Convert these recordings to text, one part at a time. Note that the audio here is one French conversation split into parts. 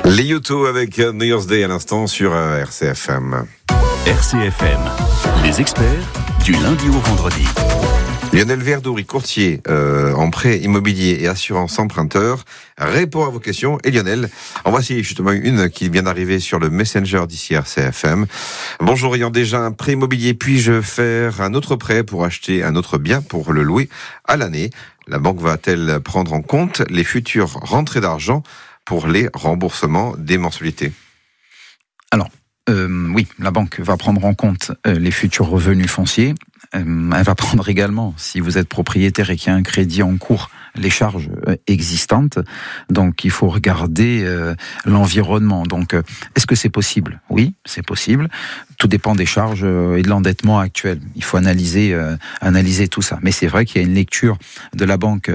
Les YouTube avec New Year's Day à l'instant sur RCFM. RCFM, les experts du lundi au vendredi. Lionel Verdouri, courtier en prêt immobilier et assurance emprunteur, répond à vos questions. Et Lionel, en voici justement une qui vient d'arriver sur le Messenger d'ici RCFM. Bonjour, ayant déjà un prêt immobilier, puis-je faire un autre prêt pour acheter un autre bien pour le louer à l'année? La banque va-t-elle prendre en compte les futures rentrées d'argent pour les remboursements des mensualités? Alors, oui, la banque va prendre en compte les futurs revenus fonciers. Elle va prendre également, si vous êtes propriétaire et qu'il y a un crédit en cours, les charges existantes. Donc, il faut regarder l'environnement. Donc, est-ce que c'est possible? Oui, c'est possible. Tout dépend des charges et de l'endettement actuel. Il faut analyser tout ça. Mais c'est vrai qu'il y a une lecture de la banque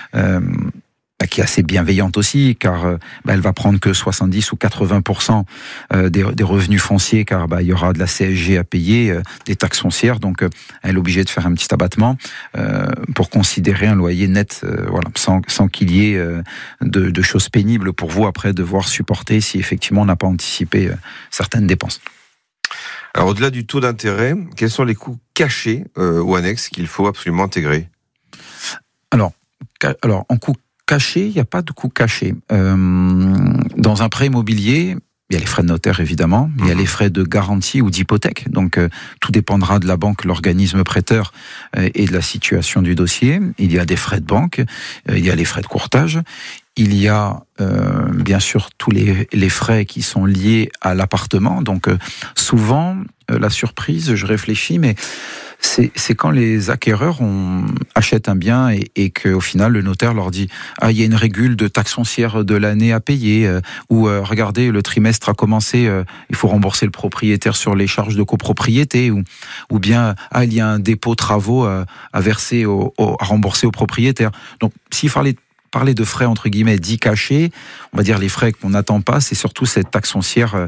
qui est assez bienveillante aussi, car elle va prendre que 70 ou 80% des revenus fonciers, car il y aura de la CSG à payer, des taxes foncières, donc elle est obligée de faire un petit abattement pour considérer un loyer net, sans qu'il y ait de choses pénibles pour vous après devoir supporter si effectivement on n'a pas anticipé certaines dépenses. Alors au-delà du taux d'intérêt, quels sont les coûts cachés ou annexes qu'il faut absolument intégrer? Alors en coût caché, il n'y a pas de coût caché. Dans un prêt immobilier, il y a les frais de notaire évidemment, il y a les frais de garantie ou d'hypothèque, donc tout dépendra de la banque, l'organisme prêteur et de la situation du dossier. Il y a des frais de banque, il y a les frais de courtage, il y a bien sûr tous les frais qui sont liés à l'appartement, donc souvent la surprise, je réfléchis, mais c'est quand les acquéreurs achètent un bien et qu'au final le notaire leur dit il y a une régule de taxe foncière de l'année à payer, ou regardez, le trimestre a commencé, il faut rembourser le propriétaire sur les charges de copropriété, ou bien il y a un dépôt travaux à verser à rembourser au propriétaire. Donc s'il fallait parler de frais entre guillemets dits cachés, on va dire les frais qu'on n'attend pas, c'est surtout cette taxe foncière,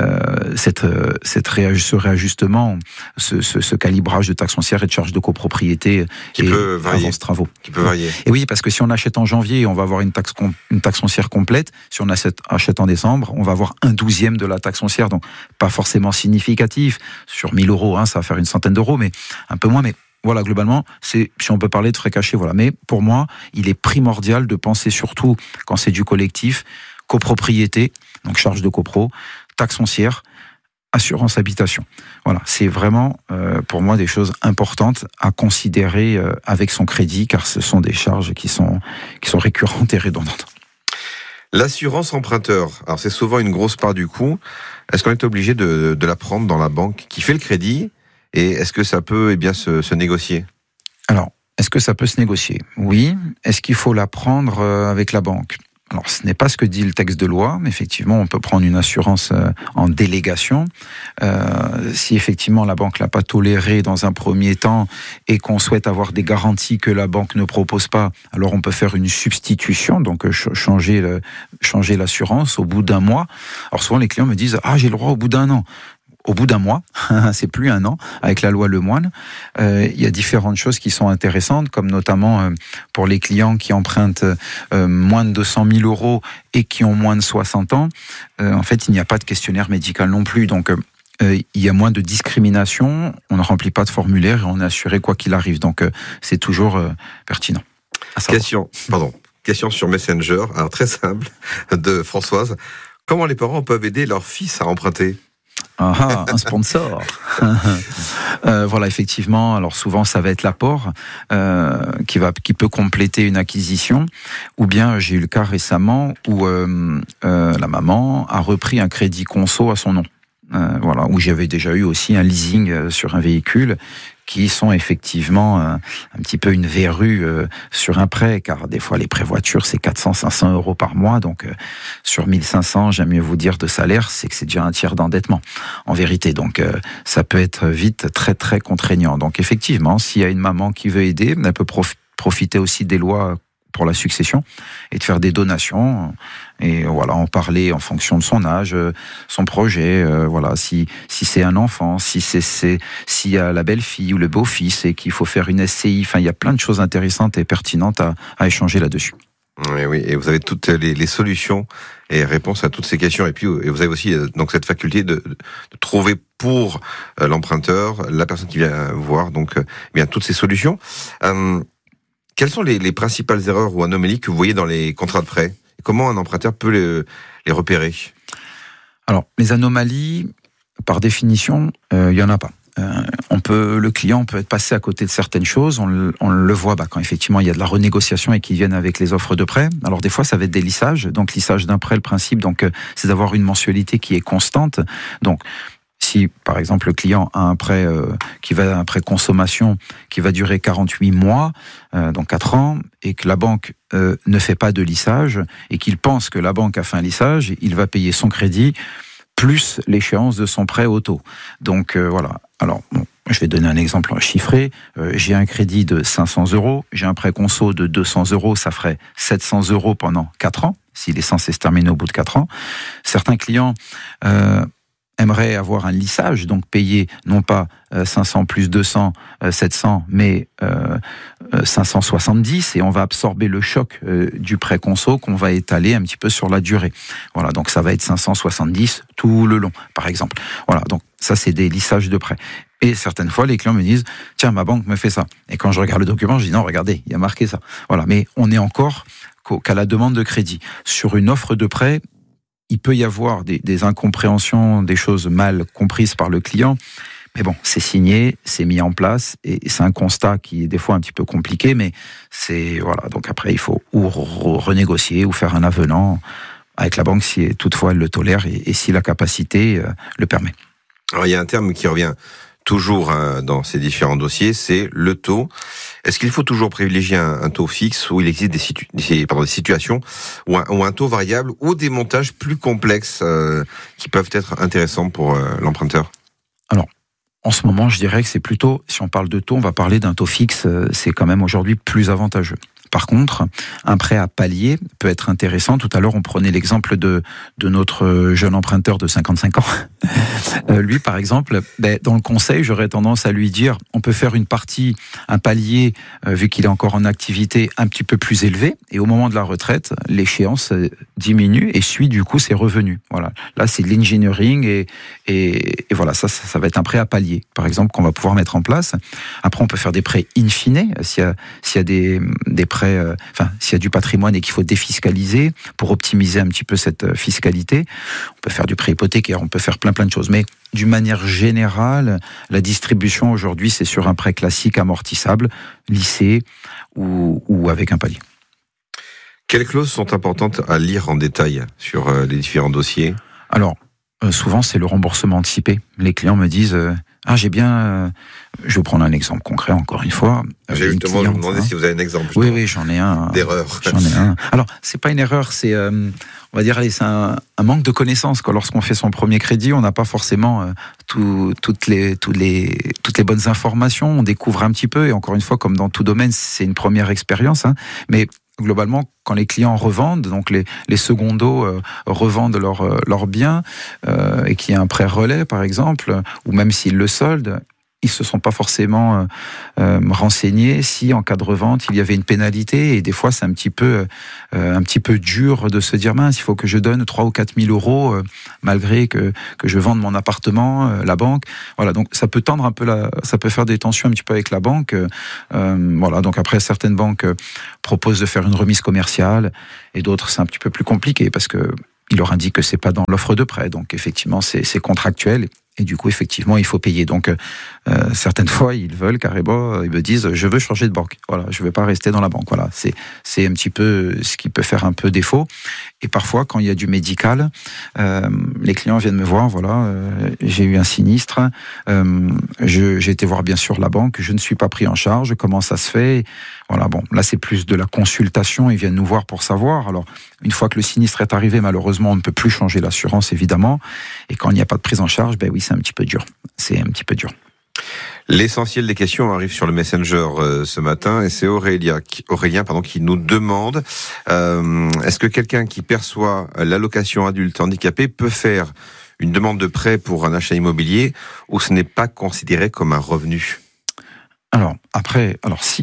ce réajustement, ce calibrage de taxe foncière et de charges de copropriété qui peut varier. Avance travaux. Qui peut varier. Et oui, parce que si on achète en janvier, on va avoir une taxe foncière complète. Si on achète en décembre, on va avoir 1/12 de la taxe foncière, donc pas forcément significatif. Sur 1000 euros, ça va faire une centaine d'euros, mais un peu moins. Mais voilà, globalement, si on peut parler de frais cachés, voilà. Mais pour moi, il est primordial de penser surtout, quand c'est du collectif, copropriété, donc charge de copro, taxe foncière, assurance habitation. Voilà, c'est vraiment pour moi des choses importantes à considérer avec son crédit, car ce sont des charges qui sont récurrentes et redondantes. L'assurance emprunteur, alors c'est souvent une grosse part du coût. Est-ce qu'on est obligé de la prendre dans la banque qui fait le crédit? Et est-ce que ça peut se négocier? Alors, est-ce que ça peut se négocier? Oui. Est-ce qu'il faut la prendre avec la banque? Alors, ce n'est pas ce que dit le texte de loi, mais effectivement, on peut prendre une assurance en délégation. Si effectivement la banque l'a pas toléré dans un premier temps et qu'on souhaite avoir des garanties que la banque ne propose pas, alors on peut faire une substitution, donc changer l'assurance au bout d'un mois. Alors souvent les clients me disent j'ai le droit au bout d'un an. Au bout d'un mois, c'est plus un an, avec la loi Lemoine, il y a différentes choses qui sont intéressantes, comme notamment pour les clients qui empruntent moins de 200 000 euros et qui ont moins de 60 ans, en fait, il n'y a pas de questionnaire médical non plus, donc il y a moins de discrimination, on ne remplit pas de formulaire et on est assuré quoi qu'il arrive, donc c'est toujours pertinent. Question sur Messenger, alors très simple, de Françoise. Comment les parents peuvent aider leur fils à emprunter? Un sponsor. Voilà, effectivement. Alors souvent, ça va être l'apport qui peut compléter une acquisition. Ou bien, j'ai eu le cas récemment où la maman a repris un crédit conso à son nom. Voilà, où j'avais déjà eu aussi un leasing sur un véhicule, qui sont effectivement un petit peu une verrue sur un prêt, car des fois les prêts voitures c'est 400-500 euros par mois, donc sur 1500, j'aime mieux vous dire, de salaire, c'est que c'est déjà un tiers d'endettement en vérité, donc ça peut être vite très très contraignant. Donc effectivement, s'il y a une maman qui veut aider, elle peut profiter aussi des lois pour la succession et de faire des donations et voilà, en parler en fonction de son âge, son projet, voilà, si c'est un enfant, s'il y a la belle-fille ou le beau-fils et qu'il faut faire une SCI, enfin il y a plein de choses intéressantes et pertinentes à échanger là-dessus. Oui, et vous avez toutes les solutions et réponses à toutes ces questions. Et puis, vous avez aussi donc cette faculté de trouver pour l'emprunteur, la personne qui vient voir, donc bien toutes ces solutions. Quelles sont les principales erreurs ou anomalies que vous voyez dans les contrats de prêt? Comment un emprunteur peut les repérer? Alors, les anomalies, par définition, il y en a pas. Le client peut être passé à côté de certaines choses. On le voit quand effectivement il y a de la renégociation et qu'ils viennent avec les offres de prêt. Alors des fois ça va être des lissages. Donc lissage d'un prêt, le principe c'est d'avoir une mensualité qui est constante. Donc si par exemple le client a un prêt un prêt consommation qui va durer 48 mois, donc 4 ans, et que la banque ne fait pas de lissage et qu'il pense que la banque a fait un lissage, il va payer son crédit plus l'échéance de son prêt auto. Donc voilà. Alors, je vais donner un exemple chiffré. J'ai un crédit de 500 €, j'ai un prêt conso de 200 €, ça ferait 700 € pendant 4 ans, s'il est censé se terminer au bout de 4 ans. Certains clients aimeraient avoir un lissage, donc payer non pas 500 plus 200, 700, mais 570, et on va absorber le choc du prêt conso qu'on va étaler un petit peu sur la durée. Voilà, donc ça va être 570 tout le long, par exemple. Voilà, donc ça c'est des lissages de prêt. Et certaines fois, les clients me disent « Tiens, ma banque me fait ça ». Et quand je regarde le document, je dis « Non, regardez, il y a marqué ça ». Voilà, mais on est encore qu'à la demande de crédit. Sur une offre de prêt, il peut y avoir des incompréhensions, des choses mal comprises par le client. Mais bon, c'est signé, c'est mis en place, et c'est un constat qui est des fois un petit peu compliqué, mais voilà. Donc après, il faut ou renégocier ou faire un avenant avec la banque si toutefois elle le tolère et si la capacité le permet. Alors il y a un terme qui revient toujours dans ces différents dossiers, c'est le taux. Est-ce qu'il faut toujours privilégier un taux fixe ou il existe des situations ou un taux variable ou des montages plus complexes qui peuvent être intéressants pour l'emprunteur? Alors, en ce moment, je dirais que c'est plutôt, si on parle de taux, on va parler d'un taux fixe, c'est quand même aujourd'hui plus avantageux. Par contre, un prêt à palier peut être intéressant. Tout à l'heure, on prenait l'exemple de notre jeune emprunteur de 55 ans. Lui, par exemple, dans le conseil, j'aurais tendance à lui dire, on peut faire un palier, vu qu'il est encore en activité, un petit peu plus élevé. Et au moment de la retraite, l'échéance diminue et suit du coup ses revenus. Voilà. Là, c'est de l'engineering et voilà, ça va être un prêt à palier, par exemple, qu'on va pouvoir mettre en place. Après, on peut faire des prêts in fine, s'il y a des prêts, s'il y a du patrimoine et qu'il faut défiscaliser pour optimiser un petit peu cette fiscalité. On peut faire du prêt hypothécaire, on peut faire plein de choses. Mais d'une manière générale, la distribution aujourd'hui, c'est sur un prêt classique amortissable, lissé ou avec un palier. Quelles clauses sont importantes à lire en détail sur les différents dossiers? Alors, souvent, c'est le remboursement anticipé. Les clients me disent je vais prendre un exemple concret encore une fois. J'ai justement demandé si vous avez un exemple. Oui, j'en ai un. D'erreur. J'en ai un. Alors, c'est pas une erreur, c'est, on va dire, c'est un manque de connaissances. Lorsqu'on fait son premier crédit, on n'a pas forcément toutes les bonnes informations. On découvre un petit peu, et encore une fois, comme dans tout domaine, c'est une première expérience. Mais globalement, quand les clients revendent, donc les secondos revendent leurs biens, et qu'il y a un prêt relais, par exemple, ou même s'ils le soldent, ils se sont pas forcément renseignés si en cas de revente il y avait une pénalité, et des fois c'est un petit peu dur de se dire mince, il faut que je donne 3 ou 4 000 euros malgré que je vende mon appartement, la banque. Voilà, donc ça peut tendre un peu ça peut faire des tensions un petit peu avec la banque. Voilà, donc après certaines banques proposent de faire une remise commerciale et d'autres c'est un petit peu plus compliqué parce que il leur indique que c'est pas dans l'offre de prêt, donc effectivement c'est contractuel. Et du coup, effectivement, il faut payer. Donc, certaines fois, ils veulent carrément, ils me disent, je veux changer de banque. Voilà, je veux pas rester dans la banque. Voilà, c'est un petit peu ce qui peut faire un peu défaut. Et parfois, quand il y a du médical, les clients viennent me voir. Voilà, j'ai eu un sinistre. J'ai été voir bien sûr la banque. Je ne suis pas pris en charge. Comment ça se fait? Voilà, bon, là c'est plus de la consultation. Ils viennent nous voir pour savoir. Alors, une fois que le sinistre est arrivé, malheureusement, on ne peut plus changer l'assurance, évidemment. Et quand il n'y a pas de prise en charge, ben oui, c'est un petit peu dur. C'est un petit peu dur. L'essentiel des questions arrive sur le Messenger ce matin, et c'est Aurélien qui nous demande est-ce que quelqu'un qui perçoit l'allocation adulte handicapé peut faire une demande de prêt pour un achat immobilier ou ce n'est pas considéré comme un revenu? Alors si.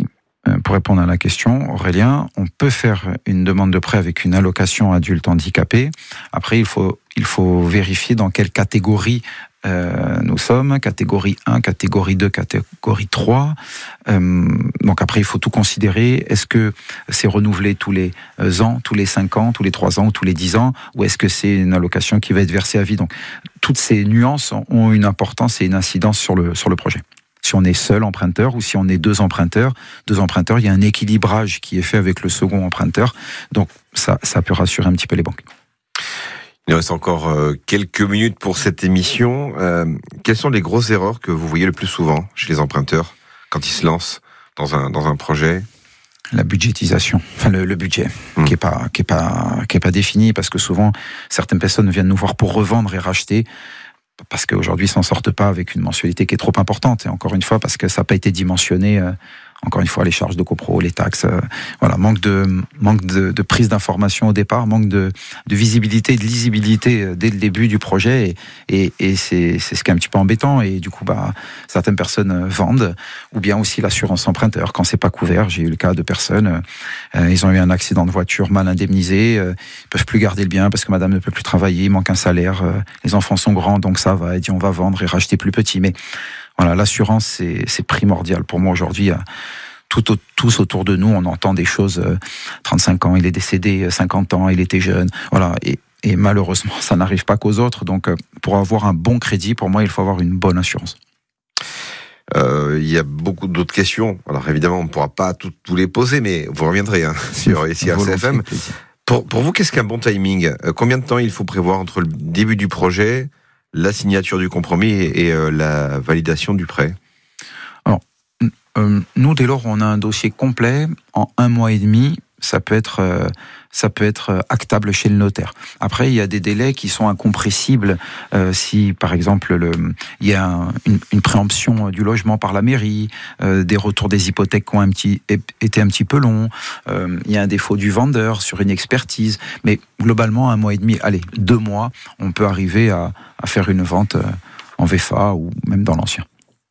pour répondre à la question, Aurélien, on peut faire une demande de prêt avec une allocation adulte handicapé. Après, il faut vérifier dans quelle catégorie nous sommes, catégorie 1, catégorie 2, catégorie 3. Donc après, il faut tout considérer. Est-ce que c'est renouvelé tous les ans, tous les 5 ans, tous les 3 ans ou tous les 10 ans, ou est-ce que c'est une allocation qui va être versée à vie? Donc toutes ces nuances ont une importance et une incidence sur le projet. Si on est seul emprunteur ou si on est deux emprunteurs, il y a un équilibrage qui est fait avec le second emprunteur. Donc ça peut rassurer un petit peu les banques. Il nous reste encore quelques minutes pour cette émission. Quelles sont les grosses erreurs que vous voyez le plus souvent chez les emprunteurs quand ils se lancent dans un projet? La budgétisation, enfin le budget, qui est pas défini, parce que souvent certaines personnes viennent nous voir pour revendre et racheter, parce qu'aujourd'hui ils s'en sortent pas avec une mensualité qui est trop importante, et encore une fois parce que ça n'a pas été dimensionné. Encore une fois, les charges de copro, les taxes, voilà, manque de prise d'information au départ, manque de visibilité, de lisibilité dès le début du projet, et c'est ce qui est un petit peu embêtant. Et du coup, certaines personnes vendent, ou bien aussi l'assurance emprunteur quand c'est pas couvert. J'ai eu le cas de personnes, ils ont eu un accident de voiture mal indemnisé, ils peuvent plus garder le bien parce que madame ne peut plus travailler, il manque un salaire, les enfants sont grands, donc ça va, et dit on va vendre et racheter plus petit. Mais voilà, l'assurance, c'est primordial pour moi aujourd'hui. Tous autour de nous, on entend des choses. 35 ans, il est décédé. 50 ans, il était jeune. Voilà. Et malheureusement, ça n'arrive pas qu'aux autres. Donc, pour avoir un bon crédit, pour moi, il faut avoir une bonne assurance. Il y a beaucoup d'autres questions. Alors, évidemment, on ne pourra pas tous les poser, mais vous reviendrez sur ici RCFM. Pour vous, qu'est-ce qu'un bon timing? Combien de temps il faut prévoir entre le début du projet, la signature du compromis et la validation du prêt? Alors, nous, dès lors où on a un dossier complet, en 1 mois et demi, ça peut être actable chez le notaire. Après, il y a des délais qui sont incompressibles si, par exemple, il y a une préemption du logement par la mairie, des retours des hypothèques qui ont été un petit peu longs, il y a un défaut du vendeur sur une expertise. Mais globalement, 1 mois et demi, allez, 2 mois, on peut arriver à faire une vente en VFA ou même dans l'ancien.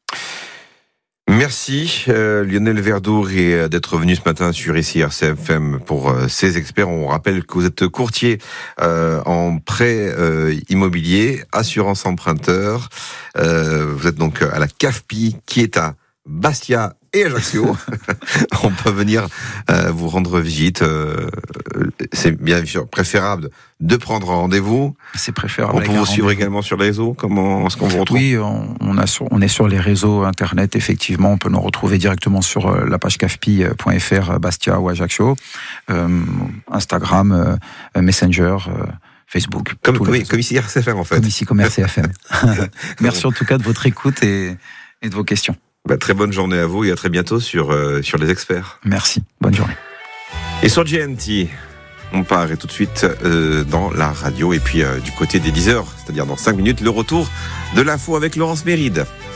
Merci Lionel Verdour d'être venu ce matin sur ici RCFM pour ces experts. On rappelle que vous êtes courtier en prêt immobilier, assurance emprunteur. Vous êtes donc à la CAFPI qui est à Bastia et Ajaccio. On peut venir vous rendre visite. C'est bien sûr préférable de prendre rendez-vous. C'est préférable. On peut vous suivre également sur les réseaux. Comment est-ce qu'on vous retrouve? Oui, on est sur les réseaux internet, effectivement. On peut nous retrouver directement sur la page cafpi.fr Bastia ou Ajaccio, Instagram, Messenger, Facebook. Comme ici RCFM en fait. Comme ici, comme RCFM. Merci en tout cas de votre écoute et de vos questions. Très bonne journée à vous et à très bientôt sur les experts. Merci, bonne journée. Et sur GNT, on part tout de suite dans la radio et puis du côté des 10h, c'est-à-dire dans 5 minutes, le retour de l'info avec Laurence Méride.